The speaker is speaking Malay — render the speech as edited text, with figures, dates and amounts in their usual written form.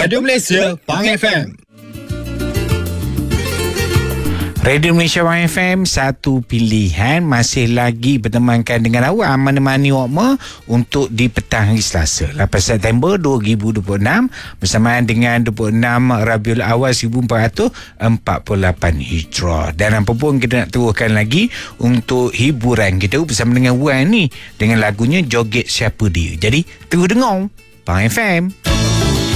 Radio Malaysia Pang FM. Radio Malaysia One FM, satu pilihan masih lagi bertemankan dengan awak mana-mana awak mau untuk di petang hari Selasa 8 September 2026 bersamaan dengan 26 Rabiul Awal 1448 Hijrah. Dan apa pun kita nak teruskan lagi untuk hiburan kita bersama dengan Wan ni dengan lagunya Joget Siapa Dia. Jadi terus dengar Pang FM.